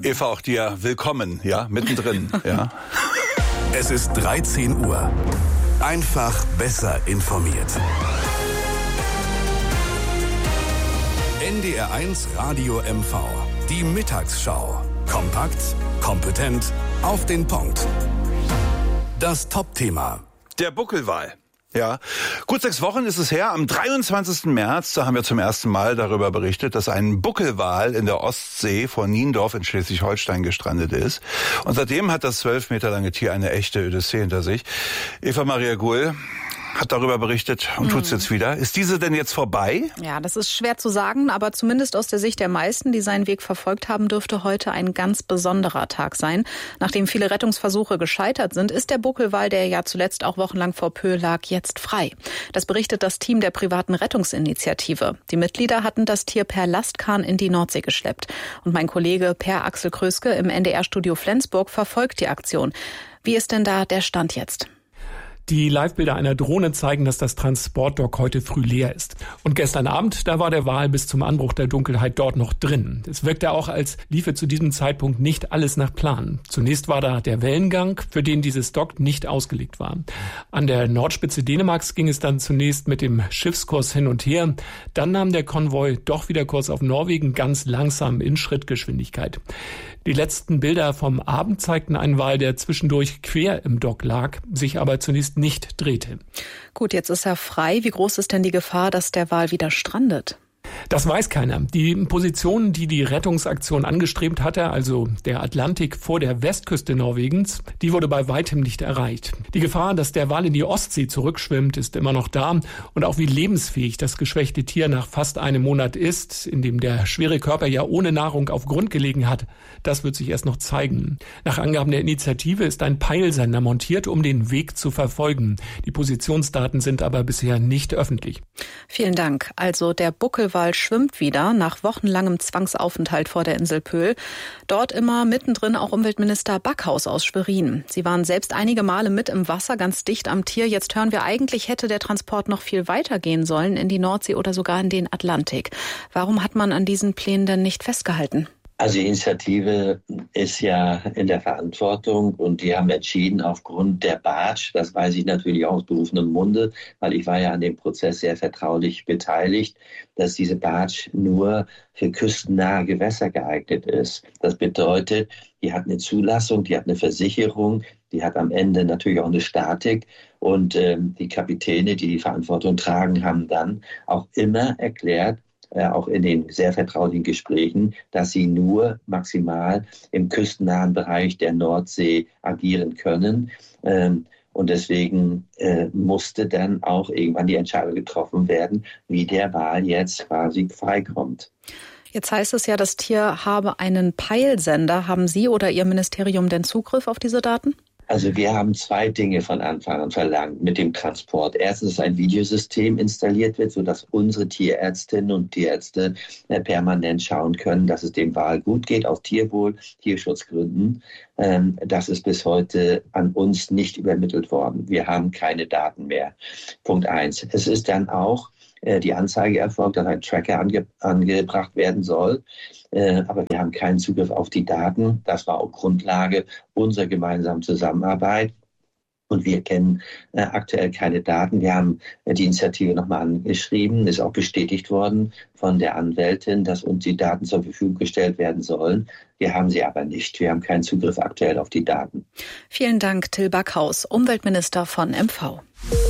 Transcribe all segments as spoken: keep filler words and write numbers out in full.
Eva, auch dir willkommen, ja, mittendrin, ja. Es ist dreizehn Uhr. Einfach besser informiert. N D R eins Radio M V. Die Mittagsschau. Kompakt, kompetent, auf den Punkt. Das Top-Thema. Der Buckelwal. Ja, gut sechs Wochen ist es her. Am dreiundzwanzigsten März, da haben wir zum ersten Mal darüber berichtet, dass ein Buckelwal in der Ostsee vor Niendorf in Schleswig-Holstein gestrandet ist. Und seitdem hat das zwölf Meter lange Tier eine echte Odyssee hinter sich. Eva Maria Gull hat darüber berichtet und tut's jetzt wieder. Ist diese denn jetzt vorbei? Ja, das ist schwer zu sagen, aber zumindest aus der Sicht der meisten, die seinen Weg verfolgt haben, dürfte heute ein ganz besonderer Tag sein. Nachdem viele Rettungsversuche gescheitert sind, ist der Buckelwal, der ja zuletzt auch wochenlang vor Pöhl lag, jetzt frei. Das berichtet das Team der privaten Rettungsinitiative. Die Mitglieder hatten das Tier per Lastkahn in die Nordsee geschleppt. Und mein Kollege Per Axel Kröske im N D R-Studio Flensburg verfolgt die Aktion. Wie ist denn da der Stand jetzt? Die Livebilder einer Drohne zeigen, dass das Transportdock heute früh leer ist. Und gestern Abend, da war der Wal bis zum Anbruch der Dunkelheit dort noch drin. Es wirkte auch, als liefe zu diesem Zeitpunkt nicht alles nach Plan. Zunächst war da der Wellengang, für den dieses Dock nicht ausgelegt war. An der Nordspitze Dänemarks ging es dann zunächst mit dem Schiffskurs hin und her. Dann nahm der Konvoi doch wieder Kurs auf Norwegen, ganz langsam in Schrittgeschwindigkeit. Die letzten Bilder vom Abend zeigten einen Wal, der zwischendurch quer im Dock lag, sich aber zunächst nicht drehte. Gut, jetzt ist er frei. Wie groß ist denn die Gefahr, dass der Wal wieder strandet? Das weiß keiner. Die Position, die die Rettungsaktion angestrebt hatte, also der Atlantik vor der Westküste Norwegens, die wurde bei weitem nicht erreicht. Die Gefahr, dass der Wal in die Ostsee zurückschwimmt, ist immer noch da. Und auch wie lebensfähig das geschwächte Tier nach fast einem Monat ist, in dem der schwere Körper ja ohne Nahrung auf Grund gelegen hat, das wird sich erst noch zeigen. Nach Angaben der Initiative ist ein Peilsender montiert, um den Weg zu verfolgen. Die Positionsdaten sind aber bisher nicht öffentlich. Vielen Dank. Also der Buckelwal schwimmt wieder nach wochenlangem Zwangsaufenthalt vor der Insel Pöhl. Dort immer mittendrin auch Umweltminister Backhaus aus Schwerin. Sie waren selbst einige Male mit im Wasser, ganz dicht am Tier. Jetzt hören wir, eigentlich hätte der Transport noch viel weiter gehen sollen, in die Nordsee oder sogar in den Atlantik. Warum hat man an diesen Plänen denn nicht festgehalten? Also die Initiative ist ja in der Verantwortung und die haben entschieden aufgrund der Bartsch, das weiß ich natürlich aus berufenem Munde, weil ich war ja an dem Prozess sehr vertraulich beteiligt, dass diese Bartsch nur für küstennahe Gewässer geeignet ist. Das bedeutet, die hat eine Zulassung, die hat eine Versicherung, die hat am Ende natürlich auch eine Statik und ähm, die Kapitäne, die die Verantwortung tragen, haben dann auch immer erklärt, Äh, auch in den sehr vertraulichen Gesprächen, dass sie nur maximal im küstennahen Bereich der Nordsee agieren können. Ähm, und deswegen äh, musste dann auch irgendwann die Entscheidung getroffen werden, wie der Wal jetzt quasi freikommt. Jetzt heißt es ja, das Tier habe einen Peilsender. Haben Sie oder Ihr Ministerium denn Zugriff auf diese Daten? Also wir haben zwei Dinge von Anfang an verlangt mit dem Transport. Erstens, dass ein Videosystem installiert wird, sodass unsere Tierärztinnen und Tierärzte permanent schauen können, dass es dem Wal gut geht, aus Tierwohl, Tierschutzgründen. Das ist bis heute an uns nicht übermittelt worden. Wir haben keine Daten mehr. Punkt eins. Es ist dann auch die Anzeige erfolgt, dass ein Tracker ange, angebracht werden soll. Äh, aber wir haben keinen Zugriff auf die Daten. Das war auch Grundlage unserer gemeinsamen Zusammenarbeit. Und wir kennen äh, aktuell keine Daten. Wir haben äh, die Initiative nochmal angeschrieben, ist auch bestätigt worden von der Anwältin, dass uns die Daten zur Verfügung gestellt werden sollen. Wir haben sie aber nicht. Wir haben keinen Zugriff aktuell auf die Daten. Vielen Dank, Till Backhaus, Umweltminister von M V.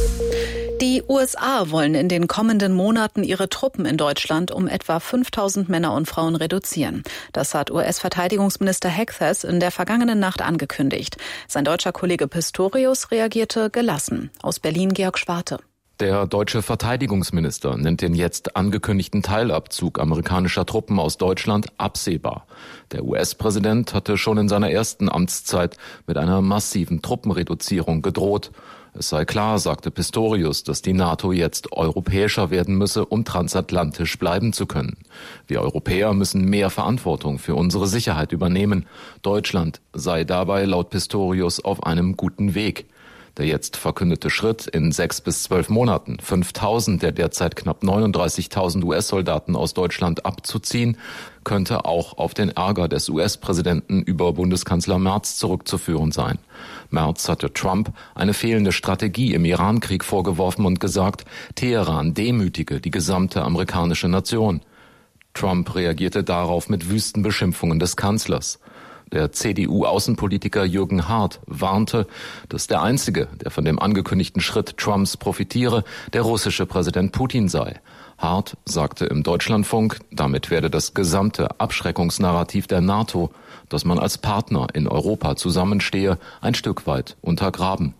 Die U S A wollen in den kommenden Monaten ihre Truppen in Deutschland um etwa fünftausend Männer und Frauen reduzieren. Das hat U S-Verteidigungsminister Hegseth in der vergangenen Nacht angekündigt. Sein deutscher Kollege Pistorius reagierte gelassen. Aus Berlin Georg Schwarte. Der deutsche Verteidigungsminister nennt den jetzt angekündigten Teilabzug amerikanischer Truppen aus Deutschland absehbar. Der U S-Präsident hatte schon in seiner ersten Amtszeit mit einer massiven Truppenreduzierung gedroht. Es sei klar, sagte Pistorius, dass die NATO jetzt europäischer werden müsse, um transatlantisch bleiben zu können. Wir Europäer müssen mehr Verantwortung für unsere Sicherheit übernehmen. Deutschland sei dabei laut Pistorius auf einem guten Weg. Der jetzt verkündete Schritt, in sechs bis zwölf Monaten fünftausend der derzeit knapp neununddreißigtausend U S-Soldaten aus Deutschland abzuziehen, könnte auch auf den Ärger des U S-Präsidenten über Bundeskanzler Merz zurückzuführen sein. Merz hatte Trump eine fehlende Strategie im Iran-Krieg vorgeworfen und gesagt, Teheran demütige die gesamte amerikanische Nation. Trump reagierte darauf mit wüsten Beschimpfungen des Kanzlers. Der C D U-Außenpolitiker Jürgen Hart warnte, dass der Einzige, der von dem angekündigten Schritt Trumps profitiere, der russische Präsident Putin sei. Hart sagte im Deutschlandfunk, damit werde das gesamte Abschreckungsnarrativ der NATO, dass man als Partner in Europa zusammenstehe, ein Stück weit untergraben.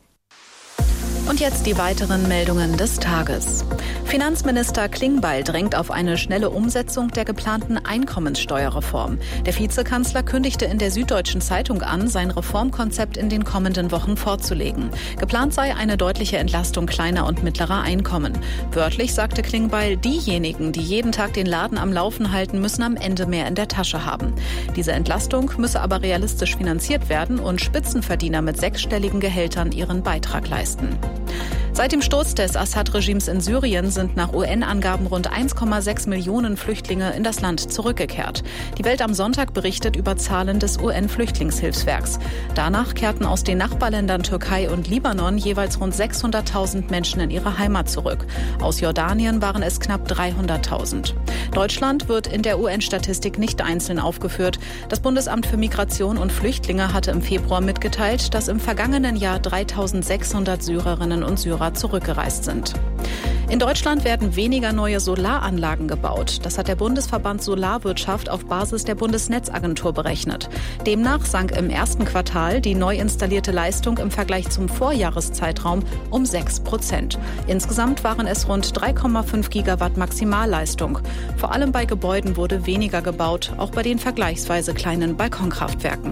Und jetzt die weiteren Meldungen des Tages. Finanzminister Klingbeil drängt auf eine schnelle Umsetzung der geplanten Einkommenssteuerreform. Der Vizekanzler kündigte in der Süddeutschen Zeitung an, sein Reformkonzept in den kommenden Wochen vorzulegen. Geplant sei eine deutliche Entlastung kleiner und mittlerer Einkommen. Wörtlich sagte Klingbeil, diejenigen, die jeden Tag den Laden am Laufen halten, müssen am Ende mehr in der Tasche haben. Diese Entlastung müsse aber realistisch finanziert werden und Spitzenverdiener mit sechsstelligen Gehältern ihren Beitrag leisten. Seit dem Sturz des Assad-Regimes in Syrien sind nach U N-Angaben rund eins Komma sechs Millionen Flüchtlinge in das Land zurückgekehrt. Die Welt am Sonntag berichtet über Zahlen des U N-Flüchtlingshilfswerks. Danach kehrten aus den Nachbarländern Türkei und Libanon jeweils rund sechshunderttausend Menschen in ihre Heimat zurück. Aus Jordanien waren es knapp dreihunderttausend. Deutschland wird in der U N-Statistik nicht einzeln aufgeführt. Das Bundesamt für Migration und Flüchtlinge hatte im Februar mitgeteilt, dass im vergangenen Jahr dreitausendsechshundert Syrerinnen und Syrer zurückgereist sind. In Deutschland werden weniger neue Solaranlagen gebaut. Das hat der Bundesverband Solarwirtschaft auf Basis der Bundesnetzagentur berechnet. Demnach sank im ersten Quartal die neu installierte Leistung im Vergleich zum Vorjahreszeitraum um sechs Prozent. Insgesamt waren es rund drei Komma fünf Gigawatt Maximalleistung. Vor allem bei Gebäuden wurde weniger gebaut, auch bei den vergleichsweise kleinen Balkonkraftwerken.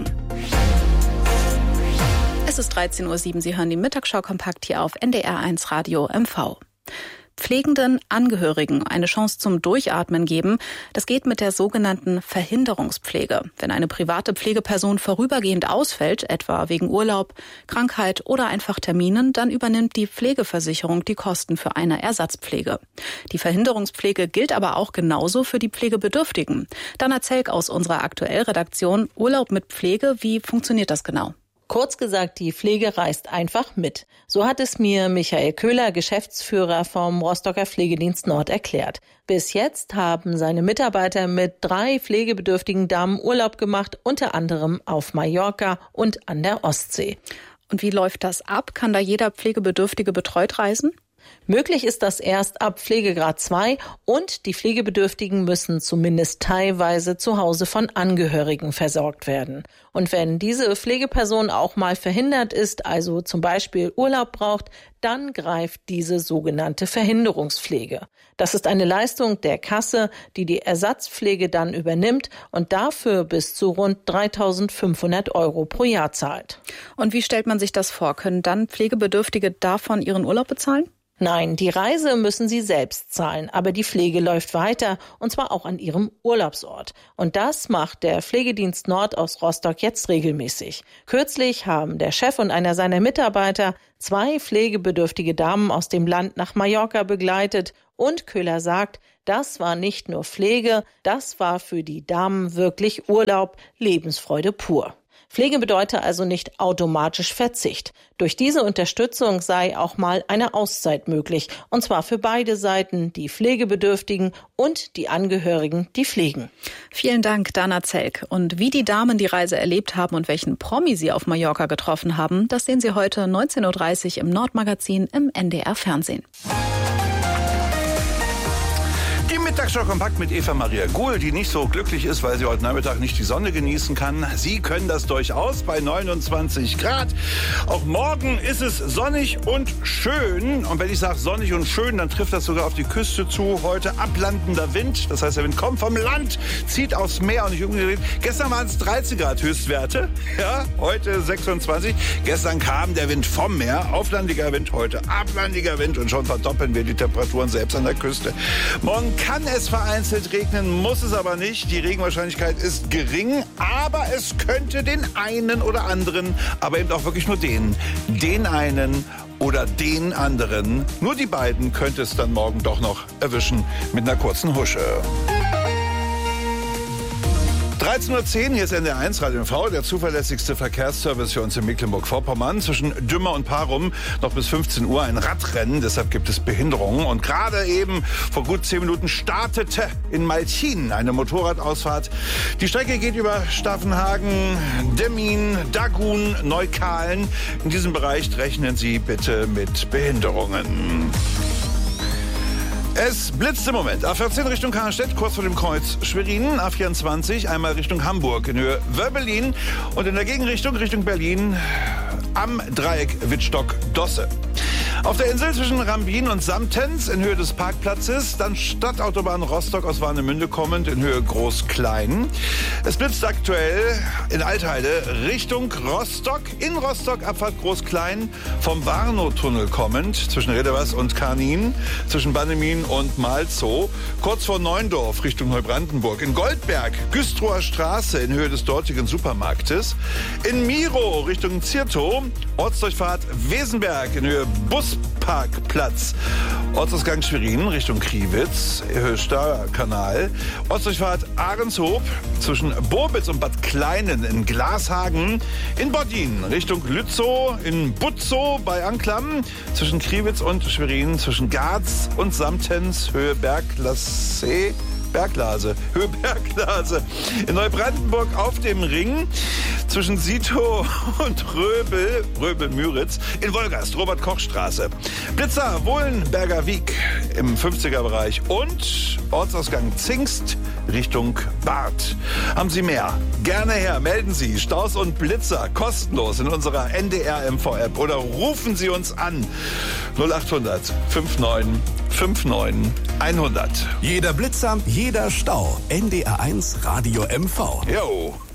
Es ist dreizehn Uhr sieben, Sie hören die Mittagsschau kompakt hier auf N D R eins Radio M V. Pflegenden Angehörigen eine Chance zum Durchatmen geben, das geht mit der sogenannten Verhinderungspflege. Wenn eine private Pflegeperson vorübergehend ausfällt, etwa wegen Urlaub, Krankheit oder einfach Terminen, dann übernimmt die Pflegeversicherung die Kosten für eine Ersatzpflege. Die Verhinderungspflege gilt aber auch genauso für die Pflegebedürftigen. Dana Zelk aus unserer Aktuell-Redaktion. Urlaub mit Pflege, wie funktioniert das genau? Kurz gesagt, die Pflege reist einfach mit. So hat es mir Michael Köhler, Geschäftsführer vom Rostocker Pflegedienst Nord, erklärt. Bis jetzt haben seine Mitarbeiter mit drei pflegebedürftigen Damen Urlaub gemacht, unter anderem auf Mallorca und an der Ostsee. Und wie läuft das ab? Kann da jeder Pflegebedürftige betreut reisen? Möglich ist das erst ab Pflegegrad zwei und die Pflegebedürftigen müssen zumindest teilweise zu Hause von Angehörigen versorgt werden. Und wenn diese Pflegeperson auch mal verhindert ist, also zum Beispiel Urlaub braucht, dann greift diese sogenannte Verhinderungspflege. Das ist eine Leistung der Kasse, die die Ersatzpflege dann übernimmt und dafür bis zu rund dreitausendfünfhundert Euro pro Jahr zahlt. Und wie stellt man sich das vor? Können dann Pflegebedürftige davon ihren Urlaub bezahlen? Nein, die Reise müssen sie selbst zahlen, aber die Pflege läuft weiter, und zwar auch an ihrem Urlaubsort. Und das macht der Pflegedienst Nord aus Rostock jetzt regelmäßig. Kürzlich haben der Chef und einer seiner Mitarbeiter zwei pflegebedürftige Damen aus dem Land nach Mallorca begleitet. Und Köhler sagt, das war nicht nur Pflege, das war für die Damen wirklich Urlaub, Lebensfreude pur. Pflege bedeutet also nicht automatisch Verzicht. Durch diese Unterstützung sei auch mal eine Auszeit möglich, und zwar für beide Seiten, die Pflegebedürftigen und die Angehörigen, die pflegen. Vielen Dank, Dana Zelk. Und wie die Damen die Reise erlebt haben und welchen Promi sie auf Mallorca getroffen haben, das sehen Sie heute neunzehn Uhr dreißig im Nordmagazin im N D R Fernsehen. Mittagsschau kompakt mit Eva Maria Gohl, die nicht so glücklich ist, weil sie heute Nachmittag nicht die Sonne genießen kann. Sie können das durchaus bei neunundzwanzig Grad. Auch morgen ist es sonnig und schön. Und wenn ich sage sonnig und schön, dann trifft das sogar auf die Küste zu. Heute ablandender Wind. Das heißt, der Wind kommt vom Land, zieht aufs Meer und nicht umgedreht. Gestern waren es dreizehn Grad Höchstwerte. Ja, heute sechsundzwanzig. Gestern kam der Wind vom Meer. Auflandiger Wind, heute ablandiger Wind. Und schon verdoppeln wir die Temperaturen selbst an der Küste. Morgen kann kann es vereinzelt regnen, muss es aber nicht. Die Regenwahrscheinlichkeit ist gering, aber es könnte den einen oder anderen, aber eben auch wirklich nur den, den einen oder den anderen, nur die beiden könnte es dann morgen doch noch erwischen mit einer kurzen Husche. dreizehn Uhr zehn, hier ist N D R eins Radio M V, der zuverlässigste Verkehrsservice für uns in Mecklenburg-Vorpommern. Zwischen Dümmer und Parum noch bis fünfzehn Uhr ein Radrennen, deshalb gibt es Behinderungen. Und gerade eben vor gut zehn Minuten startete in Malchin eine Motorradausfahrt. Die Strecke geht über Staffenhagen, Demmin, Dagun, Neukahlen. In diesem Bereich rechnen Sie bitte mit Behinderungen. Es blitzt im Moment. A vierzehn Richtung Karlstedt, kurz vor dem Kreuz Schwerin. A vierundzwanzig einmal Richtung Hamburg in Höhe Wöbbelin. Und in der Gegenrichtung Richtung Berlin am Dreieck Wittstock-Dosse. Auf der Insel zwischen Rambin und Samtens in Höhe des Parkplatzes, dann Stadtautobahn Rostock aus Warnemünde kommend in Höhe Groß-Klein. Es blitzt aktuell in Altheide Richtung Rostock, in Rostock Abfahrt Groß-Klein, vom Warnow-Tunnel kommend zwischen Redewers und Karnin, zwischen Bannemin und Malzow, kurz vor Neundorf Richtung Neubrandenburg, in Goldberg Güstrower Straße in Höhe des dortigen Supermarktes, in Miro Richtung Ziertow, Ortsdurchfahrt Wesenberg in Höhe Busparkplatz, Ortsausgang Schwerin Richtung Kriwitz, Steuerkanal, Ortsdurchfahrt Ahrenshoop zwischen Borbitz und Bad Kleinen in Glashagen, in Boddin Richtung Lützow, in Butzow bei Anklam, zwischen Kriwitz und Schwerin, zwischen Garz und Samtens, Höhe Berglassee, Berglase, Höhe Berglase. In Neubrandenburg auf dem Ring zwischen Sito und Röbel, Röbel-Müritz, in Wolgast, Robert-Koch-Straße. Blitzer, Wohlenberger Wieg im fünfziger-Bereich und Ortsausgang Zingst Richtung Barth. Haben Sie mehr? Gerne her, melden Sie Staus und Blitzer kostenlos in unserer N D R M V-App oder rufen Sie uns an null acht hundert neunundfünfzig neunundfünfzig hundert. Jeder Blitzer, jeder Stau. N D R eins Radio M V. Jo.